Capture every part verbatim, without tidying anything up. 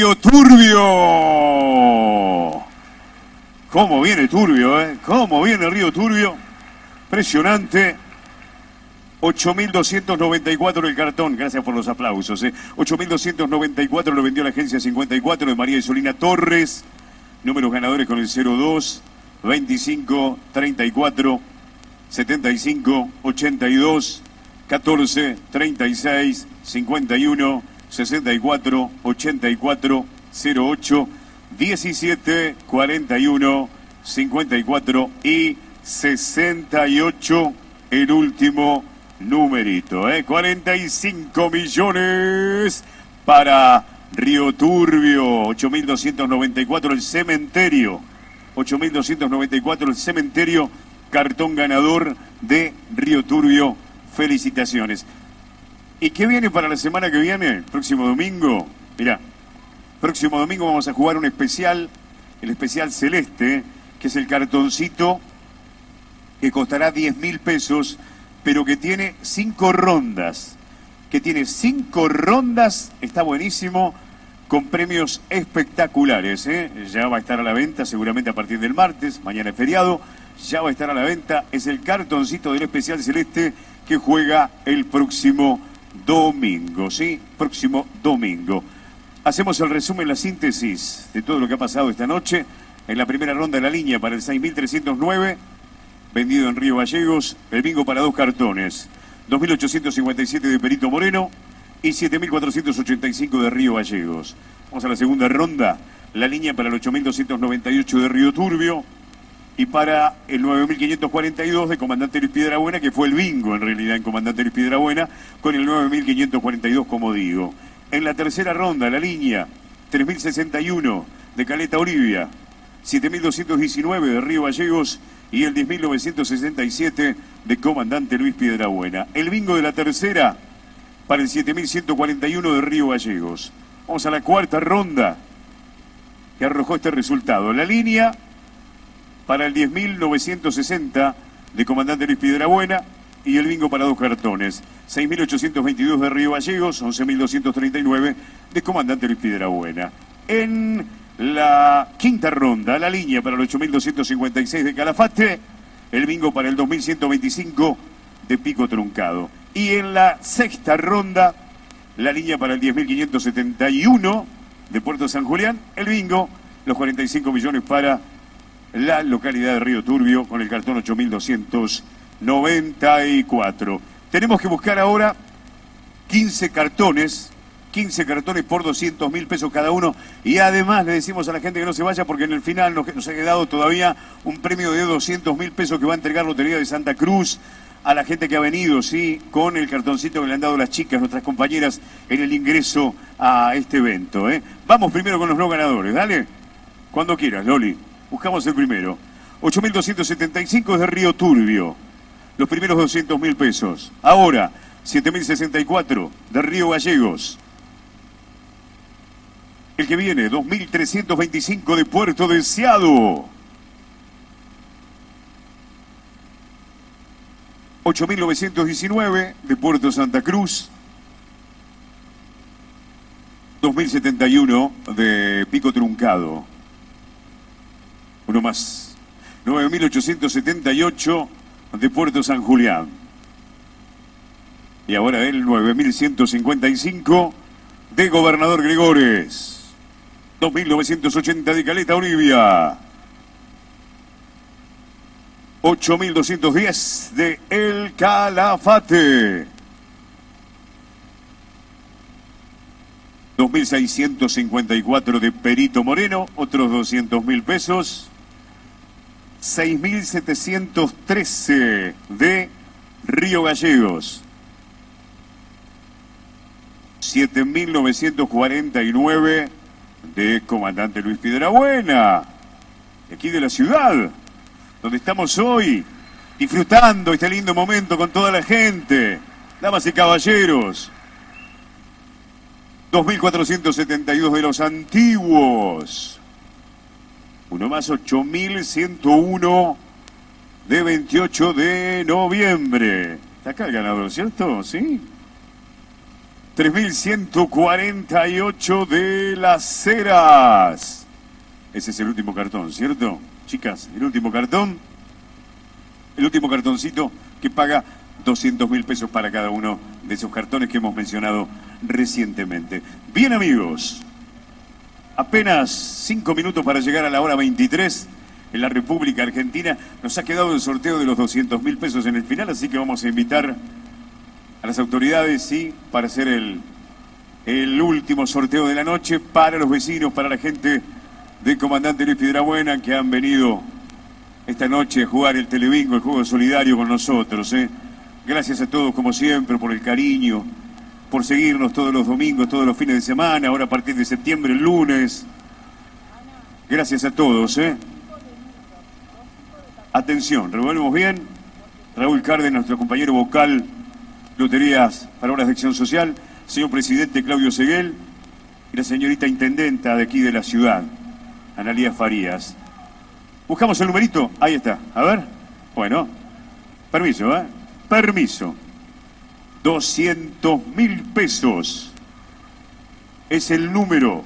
Río Turbio. ¿Cómo viene Turbio, eh? ¿Cómo viene Río Turbio? Impresionante. ocho mil doscientos noventa y cuatro el cartón. Gracias por los aplausos, eh. ocho mil doscientos noventa y cuatro lo vendió la agencia cincuenta y cuatro de María Isolina Torres. Números ganadores con el cero dos, veinticinco, treinta y cuatro, setenta y cinco, ochenta y dos, catorce, treinta y seis, cincuenta y uno, sesenta y cuatro, ochenta y cuatro, cero ocho, diecisiete, cuarenta y uno, cincuenta y cuatro y sesenta y ocho, el último numerito, ¿eh? cuarenta y cinco millones para Río Turbio. Ocho mil doscientos noventa y cuatro el cementerio. Ocho mil doscientos noventa y cuatro el cementerio. Cartón ganador de Río Turbio. Felicitaciones. ¿Y qué viene para la semana que viene? Próximo domingo. Mirá, próximo domingo vamos a jugar un especial, el especial celeste, que es el cartoncito que costará diez mil pesos, pero que tiene cinco rondas. Que tiene cinco rondas, está buenísimo, con premios espectaculares, ¿eh? Ya va a estar a la venta seguramente a partir del martes, mañana es feriado, ya va a estar a la venta. Es el cartoncito del especial celeste que juega el próximo domingo, ¿sí? Próximo domingo. Hacemos el resumen, la síntesis de todo lo que ha pasado esta noche. En la primera ronda de la línea para el seis mil trescientos nueve, vendido en Río Gallegos, el bingo para dos cartones. dos mil ochocientos cincuenta y siete de Perito Moreno y siete mil cuatrocientos ochenta y cinco de Río Gallegos. Vamos a la segunda ronda, la línea para el ocho mil doscientos noventa y ocho de Río Turbio y para el nueve mil quinientos cuarenta y dos de Comandante Luis Piedrabuena, que fue el bingo en realidad en Comandante Luis Piedrabuena, con el nueve mil quinientos cuarenta y dos como digo. En la tercera ronda, la línea tres mil sesenta y uno de Caleta Olivia, siete mil doscientos diecinueve de Río Gallegos y el diez mil novecientos sesenta y siete de Comandante Luis Piedrabuena. El bingo de la tercera para el siete mil ciento cuarenta y uno de Río Gallegos. Vamos a la cuarta ronda que arrojó este resultado. La línea para el diez mil novecientos sesenta de Comandante Luis Piedrabuena y el bingo para dos cartones. seis mil ochocientos veintidós de Río Gallegos, once mil doscientos treinta y nueve de Comandante Luis Piedrabuena. En la quinta ronda, la línea para el ocho mil doscientos cincuenta y seis de Calafate, el bingo para el dos mil ciento veinticinco de Pico Truncado. Y en la sexta ronda, la línea para el diez mil quinientos setenta y uno de Puerto San Julián, el bingo, los cuarenta y cinco millones para la localidad de Río Turbio con el cartón ocho mil doscientos noventa y cuatro. Tenemos que buscar ahora quince cartones, quince cartones por doscientos mil pesos cada uno, y además le decimos a la gente que no se vaya porque en el final nos, nos ha quedado todavía un premio de doscientos mil pesos que va a entregar Lotería de Santa Cruz a la gente que ha venido, sí, con el cartoncito que le han dado las chicas, nuestras compañeras, en el ingreso a este evento, ¿eh? Vamos primero con los no ganadores, dale, cuando quieras, Loli, buscamos el primero. ocho mil doscientos setenta y cinco es de Río Turbio, los primeros doscientos mil pesos. Ahora, siete mil sesenta y cuatro de Río Gallegos. El que viene, dos mil trescientos veinticinco de Puerto Deseado. ocho mil novecientos diecinueve de Puerto Santa Cruz. dos mil setenta y uno de Pico Truncado. Uno más. nueve mil ochocientos setenta y ocho de Puerto San Julián. Y ahora el nueve mil ciento cincuenta y cinco de Gobernador Gregores. dos mil novecientos ochenta de Caleta Olivia. ocho mil doscientos diez de El Calafate. dos mil seiscientos cincuenta y cuatro de Perito Moreno, otros doscientos mil pesos. seis mil setecientos trece de Río Gallegos. siete mil novecientos cuarenta y nueve de Comandante Luis Piedrabuena, aquí de la ciudad, donde estamos hoy, disfrutando este lindo momento con toda la gente, damas y caballeros. dos mil cuatrocientos setenta y dos de los antiguos. Uno más, ocho mil ciento uno de veintiocho de noviembre. Está acá el ganador, ¿cierto? Sí. tres mil ciento cuarenta y ocho de Las Heras. Ese es el último cartón, ¿cierto? Chicas, el último cartón. El último cartoncito que paga doscientos mil pesos para cada uno de esos cartones que hemos mencionado recientemente. Bien, amigos. Apenas cinco minutos para llegar a la hora veintitrés en la República Argentina. Nos ha quedado el sorteo de los doscientos mil pesos en el final, así que vamos a invitar a las autoridades, sí, para hacer el, el último sorteo de la noche para los vecinos, para la gente del Comandante Luis Piedrabuena que han venido esta noche a jugar el Telebingo, el juego solidario con nosotros. ¿eh? Gracias a todos, como siempre, por el cariño, por seguirnos todos los domingos, todos los fines de semana, ahora a partir de septiembre, el lunes. Gracias a todos. ¿eh? Atención, revolvemos bien. Raúl Cárdenas, nuestro compañero vocal, Loterías para Obras de Acción Social, señor presidente Claudio Seguel y la señorita intendenta de aquí de la ciudad, Analía Farías. Buscamos el numerito, ahí está, a ver. Bueno, permiso, ¿eh? Permiso. doscientos mil pesos es el número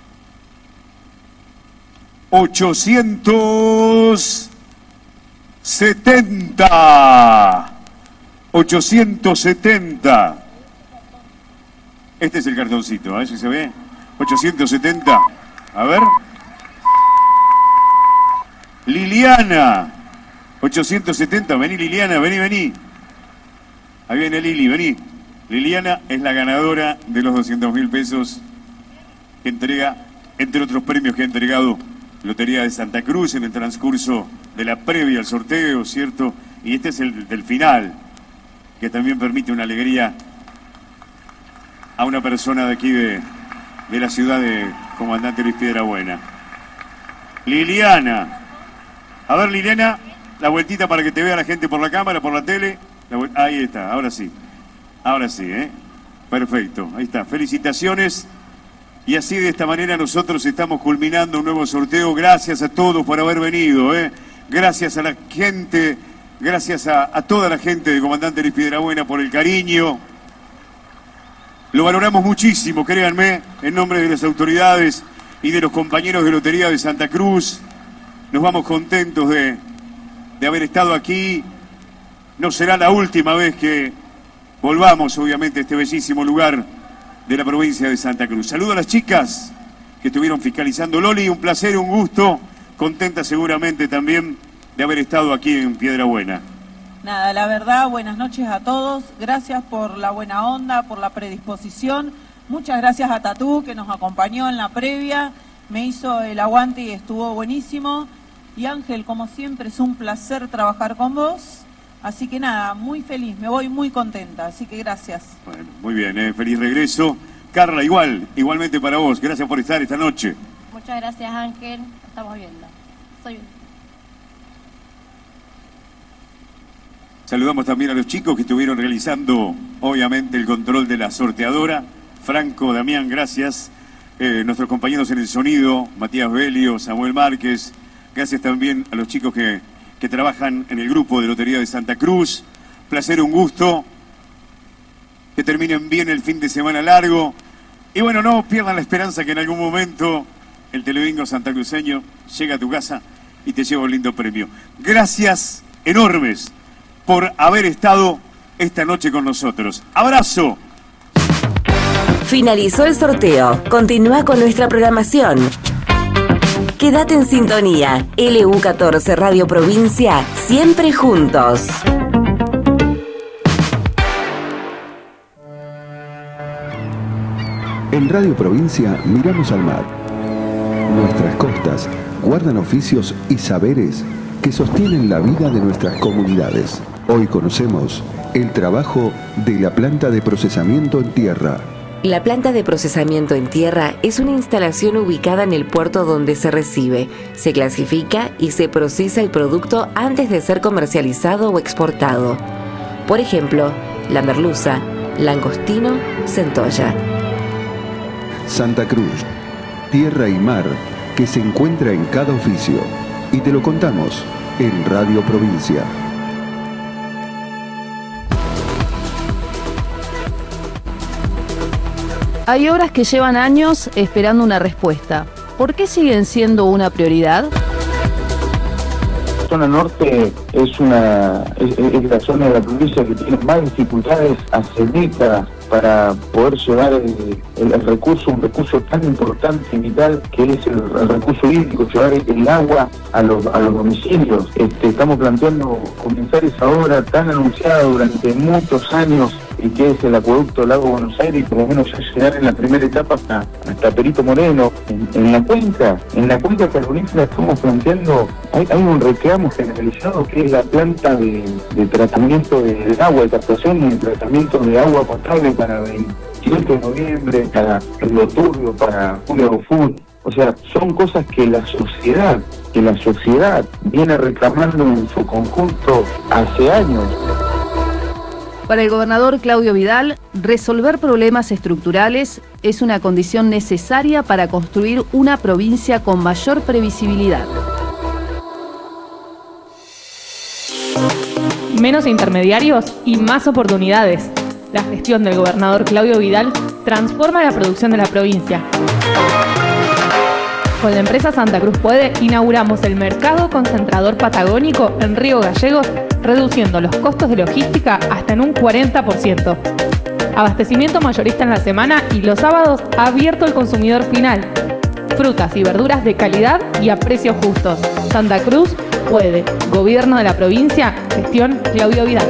ochocientos setenta. ochocientos setenta. Este es el cartoncito, a ver si se ve. ochocientos setenta. A ver. Liliana. ochocientos setenta. Vení, Liliana, vení, vení. Ahí viene Lili, vení. Liliana es la ganadora de los doscientos mil pesos que entrega, entre otros premios que ha entregado Lotería de Santa Cruz en el transcurso de la previa al sorteo, ¿cierto? Y este es el del final, que también permite una alegría a una persona de aquí de, de la ciudad de Comandante Luis Piedrabuena. Liliana. A ver, Liliana, la vueltita para que te vea la gente por la cámara, por la tele. La ahí está, ahora sí. Ahora sí, ¿eh? Perfecto, ahí está. Felicitaciones. Y así, de esta manera, nosotros estamos culminando un nuevo sorteo. Gracias a todos por haber venido, ¿eh? Gracias a la gente... Gracias a, a toda la gente de Comandante Luis Piedrabuena por el cariño. Lo valoramos muchísimo, créanme, en nombre de las autoridades y de los compañeros de Lotería de Santa Cruz. Nos vamos contentos de, de haber estado aquí. No será la última vez que volvamos, obviamente, a este bellísimo lugar de la provincia de Santa Cruz. Saludo a las chicas que estuvieron fiscalizando. Loli, un placer, un gusto. Contenta seguramente también de haber estado aquí en Piedrabuena. Nada, la verdad, buenas noches a todos. Gracias por la buena onda, por la predisposición. Muchas gracias a Tatú, que nos acompañó en la previa. Me hizo el aguante y estuvo buenísimo. Y Ángel, como siempre, es un placer trabajar con vos. Así que nada, muy feliz, me voy muy contenta. Así que gracias. Bueno, muy bien, eh, feliz regreso. Carla, igual, igualmente para vos. Gracias por estar esta noche. Muchas gracias, Ángel. Estamos viendo. Soy Saludamos también a los chicos que estuvieron realizando, obviamente, el control de la sorteadora. Franco, Damián, gracias. Eh, nuestros compañeros en el sonido, Matías Belio, Samuel Márquez. Gracias también a los chicos que, que trabajan en el grupo de Lotería de Santa Cruz. Placer, un gusto. Que terminen bien el fin de semana largo. Y bueno, no pierdan la esperanza que en algún momento el Telebingo santacruceño llega a tu casa y te lleva un lindo premio. Gracias enormes por haber estado esta noche con nosotros. ¡Abrazo! Finalizó el sorteo. Continúa con nuestra programación. Quédate en sintonía. L U catorce Radio Provincia, siempre juntos. En Radio Provincia miramos al mar. Nuestras costas guardan oficios y saberes que sostienen la vida de nuestras comunidades. Hoy conocemos el trabajo de la planta de procesamiento en tierra. La planta de procesamiento en tierra es una instalación ubicada en el puerto donde se recibe, se clasifica y se procesa el producto antes de ser comercializado o exportado. Por ejemplo, la merluza, langostino, centolla. Santa Cruz, tierra y mar que se encuentra en cada oficio. Y te lo contamos en Radio Provincia. Hay obras que llevan años esperando una respuesta. ¿Por qué siguen siendo una prioridad? La zona norte es una es, es la zona de la provincia que tiene más dificultades hace décadas para poder llevar el, el, el recurso, un recurso tan importante y vital que es el, el recurso hídrico, llevar el agua a los, a los domicilios. Este, estamos planteando comenzar esa obra tan anunciada durante muchos años y que es el acueducto Lago Buenos Aires, y por lo menos ya llegar en la primera etapa hasta, hasta Perito Moreno. En, en la cuenca, en la cuenca carbonífera estamos planteando, hay, hay un reclamo generalizado que es la planta de, de tratamiento de, de agua, de captación y de tratamiento de agua potable para veintisiete de noviembre, para Río Turbio, para Julio Food. O sea, son cosas que la sociedad, que la sociedad viene reclamando en su conjunto hace años. Para el gobernador Claudio Vidal, resolver problemas estructurales es una condición necesaria para construir una provincia con mayor previsibilidad. Menos intermediarios y más oportunidades. La gestión del gobernador Claudio Vidal transforma la producción de la provincia. Con la empresa Santa Cruz Puede inauguramos el mercado concentrador patagónico en Río Gallegos, reduciendo los costos de logística hasta en un cuarenta por ciento. Abastecimiento mayorista en la semana y los sábados abierto al consumidor final. Frutas y verduras de calidad y a precios justos. Santa Cruz Puede. Gobierno de la provincia. Gestión Claudio Vidal.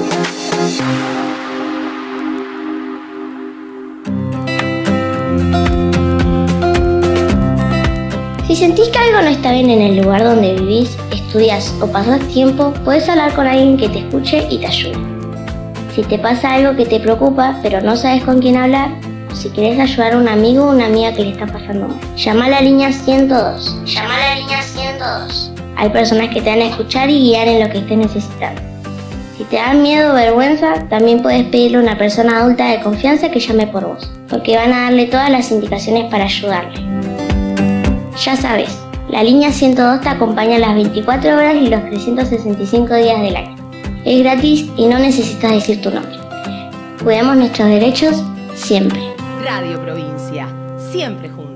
Si sentís que algo no está bien en el lugar donde vivís, estudias o pasás tiempo, podés hablar con alguien que te escuche y te ayude. Si te pasa algo que te preocupa, pero no sabes con quién hablar, o si querés ayudar a un amigo o una amiga que le está pasando mal, llama a la línea ciento dos. Llama a la línea ciento dos. Hay personas que te van a escuchar y guiar en lo que estés necesitando. Si te da miedo o vergüenza, también puedes pedirle a una persona adulta de confianza que llame por vos, porque van a darle todas las indicaciones para ayudarle. Ya sabes, la línea ciento dos te acompaña las veinticuatro horas y los trescientos sesenta y cinco días del año. Es gratis y no necesitas decir tu nombre. Cuidamos nuestros derechos siempre. Radio Provincia, siempre juntos.